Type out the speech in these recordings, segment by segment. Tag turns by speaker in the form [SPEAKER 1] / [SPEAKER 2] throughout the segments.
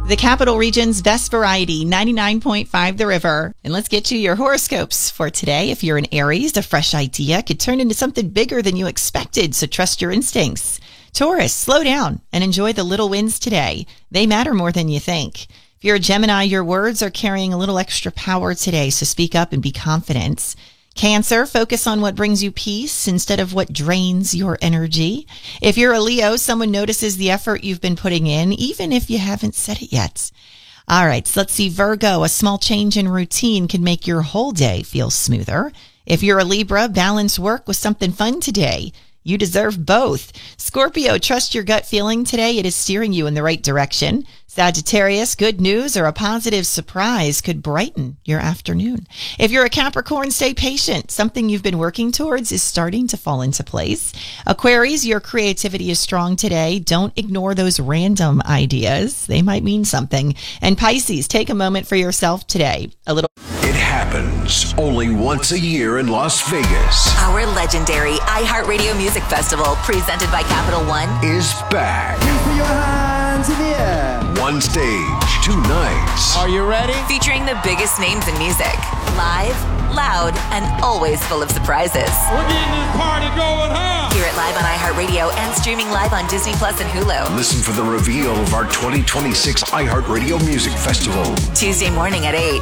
[SPEAKER 1] The Capital Region's best variety, 99.5 The River. And let's get you your horoscopes for today. If you're an Aries, a fresh idea could turn into something bigger than you expected, so trust your instincts. Taurus, slow down and enjoy the little wins today. They matter more than you think. If you're a Gemini, your words are carrying a little extra power today, so speak up and be confident. Cancer, focus on what brings you peace instead of what drains your energy. If you're a Leo, someone notices the effort you've been putting in, even if you haven't said it yet. All right, so let's see. Virgo, a small change in routine can make your whole day feel smoother. If you're a Libra, balance work with something fun today. You deserve both. Scorpio, trust your gut feeling today. It is steering you in the right direction. Sagittarius, good news or a positive surprise could brighten your afternoon. If you're a Capricorn, stay patient. Something you've been working towards is starting to fall into place. Aquarius, your creativity is strong today. Don't ignore those random ideas. They might mean something. And Pisces, take a moment for yourself today.
[SPEAKER 2] It happens only once a year in Las Vegas.
[SPEAKER 3] Our legendary iHeartRadio Music Festival, presented by Capital One,
[SPEAKER 2] is back.
[SPEAKER 4] Put your hands in the air.
[SPEAKER 2] One stage, 2 nights.
[SPEAKER 4] Are you ready?
[SPEAKER 3] featuring the biggest names in music. Live, loud, and always full of surprises.
[SPEAKER 5] We're getting this party going, huh?
[SPEAKER 3] Hear it live on iHeartRadio and streaming live on Disney Plus and Hulu.
[SPEAKER 2] Listen for the reveal of our 2026 iHeartRadio Music Festival.
[SPEAKER 3] Tuesday morning at 8.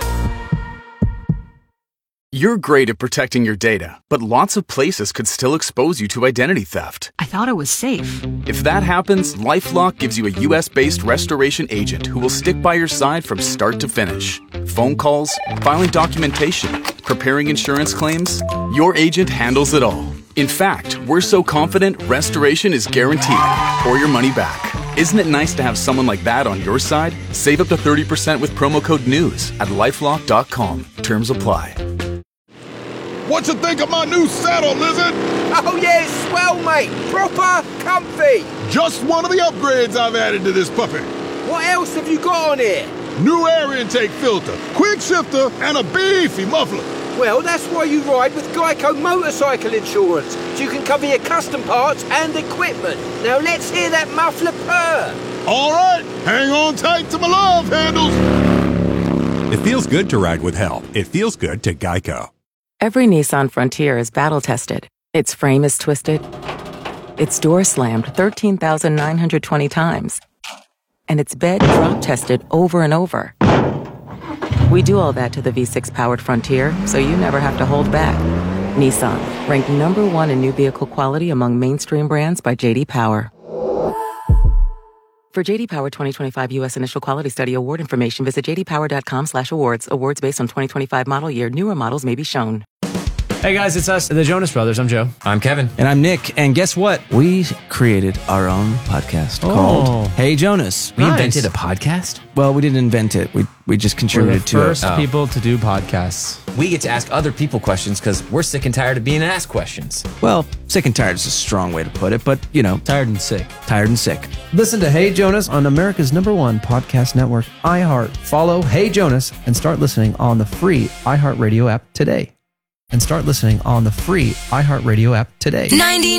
[SPEAKER 6] You're great at protecting your data, but lots of places could still expose you to identity theft.
[SPEAKER 7] I thought it was safe.
[SPEAKER 6] If that happens, LifeLock gives you a U.S.-based restoration agent who will stick by your side from start to finish. Phone calls, filing documentation, preparing insurance claims, your agent handles it all. In fact, we're so confident restoration is guaranteed or your money back. Isn't it nice to have someone like that on your side? Save up to 30% with promo code NEWS at LifeLock.com. Terms apply.
[SPEAKER 5] What you think of my new saddle, Lizard?
[SPEAKER 4] Oh yeah, it's swell, mate. Proper comfy.
[SPEAKER 5] Just one of the upgrades I've added to this puppy.
[SPEAKER 4] What else have you got on here?
[SPEAKER 5] New air intake filter, quick shifter, and a beefy muffler.
[SPEAKER 4] Well, that's why you ride with Geico Motorcycle Insurance, so you can cover your custom parts and equipment. Now let's hear that muffler purr.
[SPEAKER 5] All right, hang on tight to my love handles.
[SPEAKER 8] It feels good to ride with help. It feels good to Geico.
[SPEAKER 9] Every Nissan Frontier is battle-tested. Its frame is twisted. Its door slammed 13,920 times. And its bed drop-tested over and over. We do all that to the V6-powered Frontier, so you never have to hold back. Nissan, ranked #1 in new vehicle quality among mainstream brands by J.D. Power. For J.D. Power 2025 U.S. Initial Quality Study award information, visit jdpower.com/awards. Awards based on 2025 model year. Newer models may be shown.
[SPEAKER 10] Hey guys, it's us, the Jonas Brothers. I'm Joe.
[SPEAKER 11] I'm Kevin.
[SPEAKER 12] And I'm Nick. And guess what? We created our own podcast called Hey Jonas.
[SPEAKER 11] We invented a podcast?
[SPEAKER 12] Well, we didn't invent it. We just contributed to it.
[SPEAKER 10] We're the first people to do podcasts.
[SPEAKER 11] We get to ask other people questions because we're sick and tired of being asked questions.
[SPEAKER 12] Well, sick and tired is a strong way to put it, but, you know.
[SPEAKER 10] Tired and sick.
[SPEAKER 12] Tired and sick.
[SPEAKER 13] Listen to Hey Jonas on America's #1 podcast network, iHeart. Follow Hey Jonas and start listening on the free iHeartRadio app today.
[SPEAKER 3] 90